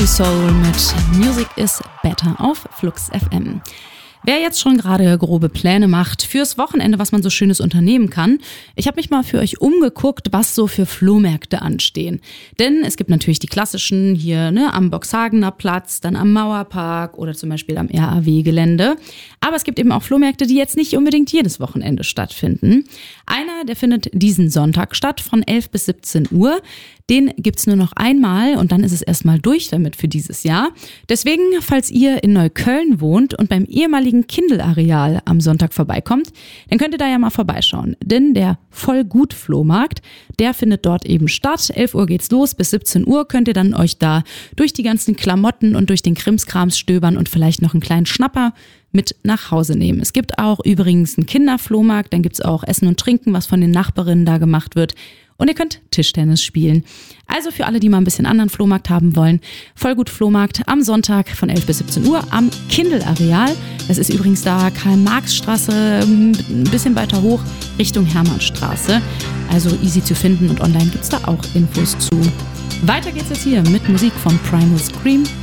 Country Soul mit Music is Better auf Flux FM. Wer jetzt schon gerade grobe Pläne macht fürs Wochenende, was man so Schönes unternehmen kann, ich habe mich mal für euch umgeguckt, was so für Flohmärkte anstehen. Denn es gibt natürlich die klassischen hier am Boxhagener Platz, dann am Mauerpark oder zum Beispiel am RAW-Gelände. Aber es gibt eben auch Flohmärkte, die jetzt nicht unbedingt jedes Wochenende stattfinden. Einer, der findet diesen Sonntag statt von 11 bis 17 Uhr. Den gibt's nur noch einmal und dann ist es erstmal durch damit für dieses Jahr. Deswegen, falls ihr in Neukölln wohnt und beim ehemaligen Kindl-Areal am Sonntag vorbeikommt, dann könnt ihr da ja mal vorbeischauen. Denn der Vollgut-Flohmarkt, der findet dort eben statt. 11 Uhr geht's los, bis 17 Uhr könnt ihr dann euch da durch die ganzen Klamotten und durch den Krimskrams stöbern und vielleicht noch einen kleinen Schnapper mit nach Hause nehmen. Es gibt auch übrigens einen Kinderflohmarkt, dann gibt's auch Essen und Trinken, was von den Nachbarinnen da gemacht wird. Und ihr könnt Tischtennis spielen. Also für alle, die mal ein bisschen anderen Flohmarkt haben wollen, Vollgut-Flohmarkt am Sonntag von 11 bis 17 Uhr am Kindl-Areal. Das ist übrigens da Karl-Marx-Straße, ein bisschen weiter hoch Richtung Hermannstraße. Also easy zu finden und online gibt's da auch Infos zu. Weiter geht's jetzt hier mit Musik von Primal Scream